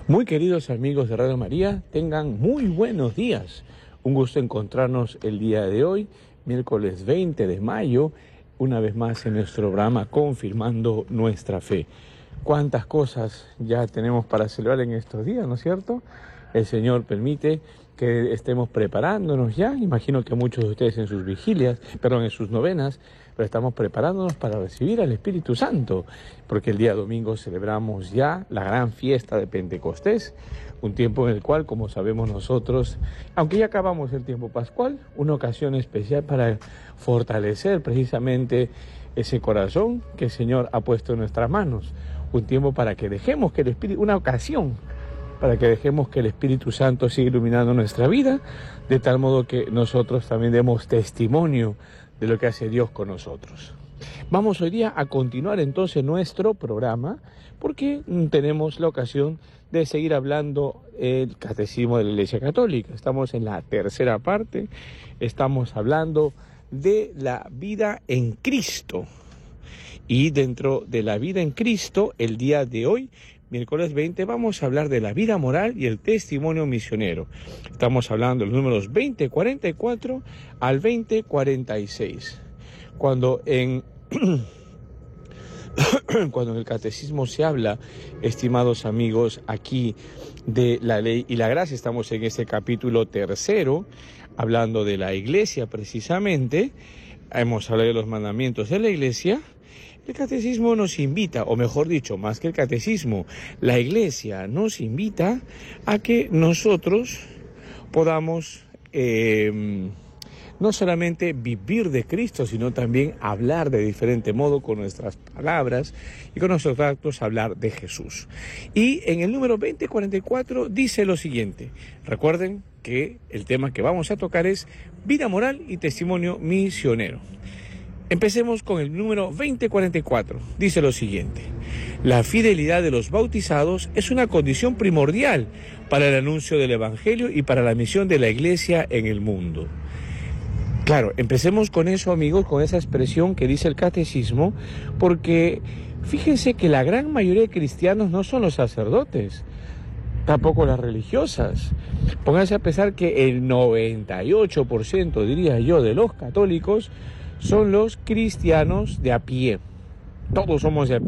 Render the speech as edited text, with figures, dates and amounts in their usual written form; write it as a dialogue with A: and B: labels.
A: Muy queridos amigos de Radio María, tengan muy buenos días. Un gusto encontrarnos el día de hoy, miércoles 20 de mayo, una vez más en nuestro programa Confirmando Nuestra Fe. Cuántas cosas ya tenemos para celebrar en estos días, ¿no es cierto? El Señor permite que estemos preparándonos ya. Imagino que muchos de ustedes en sus vigilias, en sus novenas, pero estamos preparándonos para recibir al Espíritu Santo, porque el día domingo celebramos ya la gran fiesta de Pentecostés, un tiempo en el cual, como sabemos nosotros, aunque ya acabamos el tiempo pascual, una ocasión especial para fortalecer precisamente ese corazón que el Señor ha puesto en nuestras manos, un tiempo para que dejemos que el Espíritu, una ocasión para que dejemos que el Espíritu Santo siga iluminando nuestra vida, de tal modo que nosotros también demos testimonio de lo que hace Dios con nosotros. Vamos hoy día a continuar entonces nuestro programa, porque tenemos la ocasión de seguir hablando el Catecismo de la Iglesia Católica. Estamos en la tercera parte, estamos hablando de la vida en Cristo. Y dentro de la vida en Cristo, el día de hoy, miércoles 20, vamos a hablar de la vida moral y el testimonio misionero. Estamos hablando de los números 2044 al 2046. Cuando en el catecismo se habla, estimados amigos, aquí de la ley y la gracia, estamos en ese capítulo tercero, hablando de la iglesia precisamente, hemos hablado de los mandamientos de la iglesia. El catecismo nos invita, o mejor dicho, más que el catecismo, la iglesia nos invita a que nosotros podamos no solamente vivir de Cristo, sino también hablar de diferente modo con nuestras palabras y con nuestros actos, hablar de Jesús. Y en el número 2044 dice lo siguiente. Recuerden que el tema que vamos a tocar es vida moral y testimonio misionero. Empecemos con el número 2044. Dice lo siguiente: la fidelidad de los bautizados es una condición primordial para el anuncio del Evangelio y para la misión de la Iglesia en el mundo. Claro, empecemos con eso, amigos, con esa expresión que dice el catecismo, porque fíjense que la gran mayoría de cristianos no son los sacerdotes, tampoco las religiosas. Pónganse a pensar que el 98%, diría yo, de los católicos son los cristianos de a pie. Todos somos de a pie.